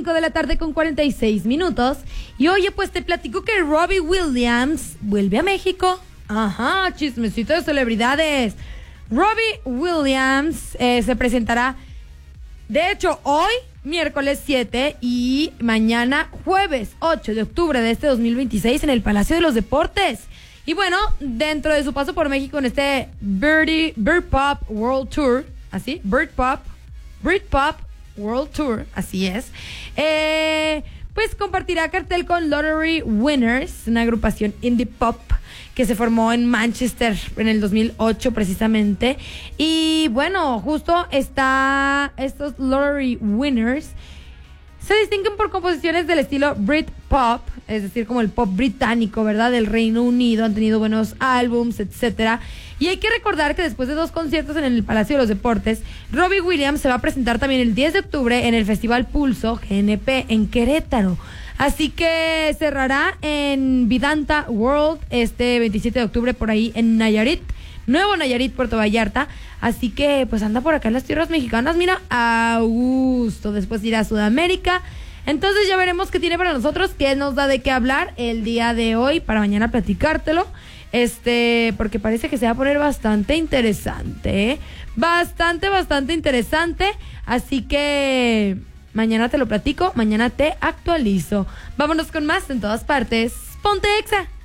5 de la tarde con 46 minutos. Y oye, pues te platico que Robbie Williams vuelve a México. Ajá, chismecito de celebridades. Robbie Williams se presentará, de hecho, hoy, miércoles 7 y mañana, jueves 8 de octubre de este 2026 en el Palacio de los Deportes. Y bueno, dentro de su paso por México en este Britpop World Tour, así, Britpop World Tour, así es, pues compartirá cartel con Lottery Winners, una agrupación indie pop que se formó en Manchester en el 2008 precisamente. Y bueno, justo estos Lottery Winners se distinguen por composiciones del estilo Britpop, es decir, como el pop británico, ¿verdad? Del Reino Unido, han tenido buenos álbums, etcétera. Y hay que recordar que después de 2 conciertos en el Palacio de los Deportes, Robbie Williams se va a presentar también el 10 de octubre en el Festival Pulso GNP en Querétaro. Así que cerrará en Vidanta World este 27 de octubre por ahí en Nayarit, Nuevo Nayarit, Puerto Vallarta. Así que pues anda por acá en las tierras mexicanas, mira, a gusto. Después irá a Sudamérica. Entonces ya veremos qué tiene para nosotros, qué nos da de qué hablar el día de hoy para mañana platicártelo. Porque parece que se va a poner bastante interesante, ¿eh? Bastante interesante. Así que mañana te lo platico, mañana te actualizo. Vámonos con más en todas partes. Ponte Exa.